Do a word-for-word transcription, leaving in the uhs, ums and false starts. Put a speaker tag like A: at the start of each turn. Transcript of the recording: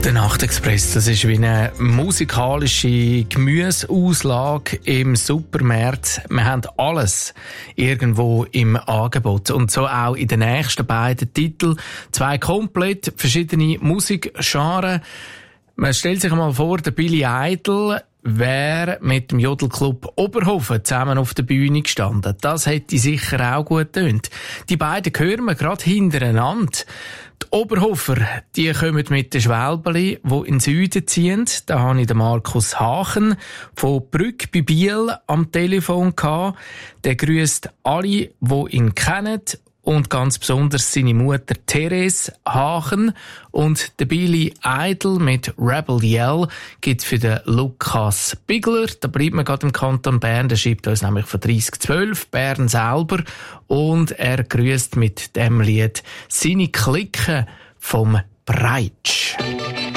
A: Der Nachtexpress, das ist wie eine musikalische Gemüseauslage im Supermarkt. Wir haben alles irgendwo im Angebot. Und so auch in den nächsten beiden Titeln. Zwei komplett verschiedene Musikgenres. Man stellt sich mal vor, der Billy Idol wäre mit dem Jodelclub Oberhofen zusammen auf der Bühne gestanden. Das hätte sicher auch gut getönt. Die beiden hören wir gerade hintereinander. Die Oberhofer, die kommen mit den Schwälbeli, die in den Süden ziehen. Da habe ich den Markus Hachen von Brügg bei Biel am Telefon gehabt. Der grüsst alle, die ihn kennen. Und ganz besonders seine Mutter Therese Hachen. Und der Billy Idol mit Rebel Yell gibt für den Lukas Bigler. Da bleibt man gerade im Kanton Bern. Der schreibt uns nämlich von dreissig zwölf, Bern selber. Und er grüsst mit dem Lied seine Clique vom Breitsch.